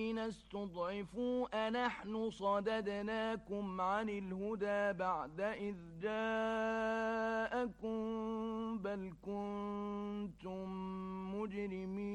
استضعفوا أنحن صددناكم عن الهدى بعد إذ جاءكم بل كنتم مجرمين